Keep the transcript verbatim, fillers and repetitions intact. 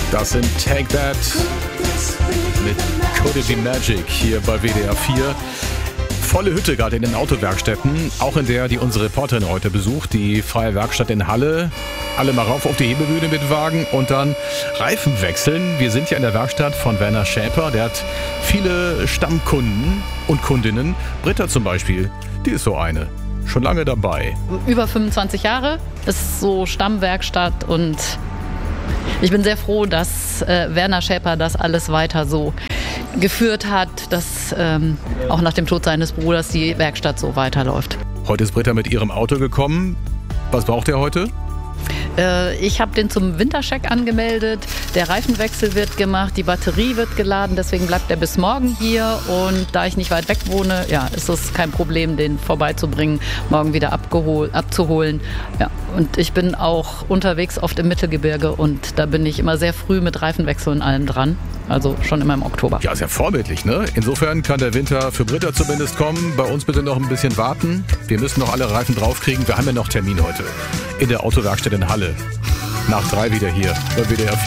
Das sind Take That mit Could It Be Magic hier bei W D R vier. Volle Hütte gerade in den Autowerkstätten, auch in der, die unsere Reporterin heute besucht, die freie Werkstatt in Halle. Alle mal rauf auf die Hebebühne mit Wagen und dann Reifen wechseln. Wir sind ja in der Werkstatt von Werner Schäper, der hat viele Stammkunden und Kundinnen. Britta zum Beispiel, die ist so eine, schon lange dabei. Über fünfundzwanzig Jahre, ist so Stammwerkstatt und ich bin sehr froh, dass äh, Werner Schäper das alles weiter so geführt hat, dass ähm, auch nach dem Tod seines Bruders die Werkstatt so weiterläuft. Heute ist Britta mit ihrem Auto gekommen. Was braucht ihr heute? Äh, ich habe den zum Wintercheck angemeldet. Der Reifenwechsel wird gemacht, die Batterie wird geladen, deswegen bleibt er bis morgen hier. Und da ich nicht weit weg wohne, ja, ist es kein Problem, den vorbeizubringen, morgen wieder abgehol- abzuholen. Ja, und ich bin auch unterwegs oft im Mittelgebirge und da bin ich immer sehr früh mit Reifenwechsel und allem dran. Also schon immer im Oktober. Ja, ist ja vorbildlich, ne? Insofern kann der Winter für Britta zumindest kommen. Bei uns bitte noch ein bisschen warten. Wir müssen noch alle Reifen draufkriegen. Wir haben ja noch Termin heute in der Autowerkstatt in Halle. Nach drei wieder hier bei W D R vier.